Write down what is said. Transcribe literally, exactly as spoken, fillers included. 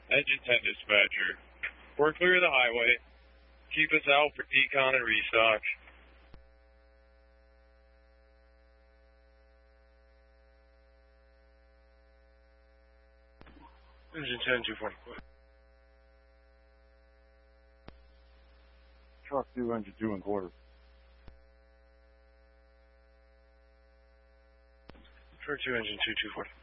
Engine ten dispatcher. We're clear of the highway. Keep us out for decon and restock. Engine ten, two forty-four. Truck two, engine two and quarter. Truck two, engine two, two forty.